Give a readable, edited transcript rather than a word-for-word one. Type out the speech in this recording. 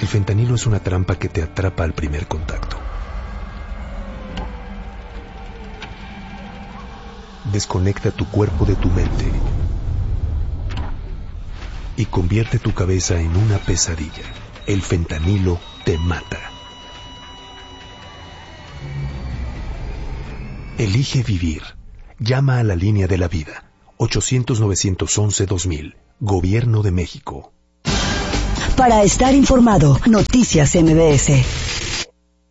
El fentanilo es una trampa que te atrapa al primer contacto. Desconecta tu cuerpo de tu mente y convierte tu cabeza en una pesadilla. El fentanilo te mata. Elige vivir. Llama a la línea de la vida. 800-911-2000. Gobierno de México. Para estar informado, Noticias MBS.